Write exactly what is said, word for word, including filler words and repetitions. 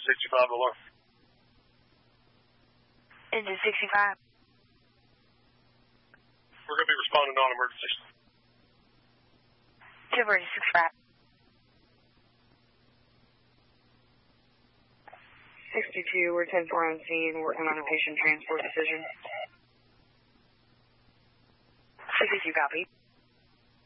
sixty-five alarm. Engine sixty-five. We're going to be responding on emergency. To emergency sixty-five. sixty-two, we're ten four on scene, working on a patient transport decision. sixty-two, copy.